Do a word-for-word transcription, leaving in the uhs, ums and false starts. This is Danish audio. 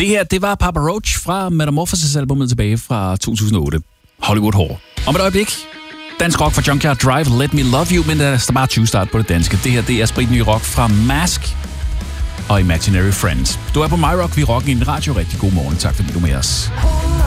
Det her, det var Papa Roach fra Metamorphosis-albummet tilbage fra to tusind og otte. Hollywood Horror. Om et øjeblik, dansk rock fra Junkyard Drive, Let Me Love You, men der står bare tyve start på det danske. Det her, det er spritny rock fra Mask og Imaginary Friends. Du er på My Rock, vi rocker i en radio. Rigtig god morgen. Tak fordi du er med os.